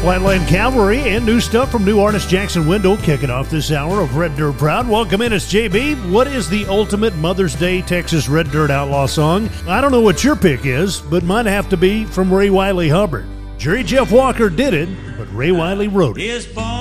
Flatland Cavalry and new stuff from new artist Jackson Wendell kicking off this hour of Red Dirt Proud. Welcome in, it's JB. What is the ultimate Mother's Day Texas Red Dirt Outlaw song? I don't know what your pick is, but mine have to be from Ray Wiley Hubbard. Jerry Jeff Walker did it, but Ray Wiley wrote it.